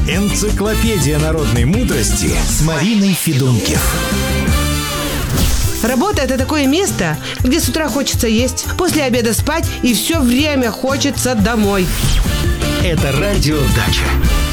Энциклопедия народной мудрости с Мариной Федункив. Работа – это такое место, где с утра хочется есть, после обеда спать и все время хочется домой. Это радио «Дача».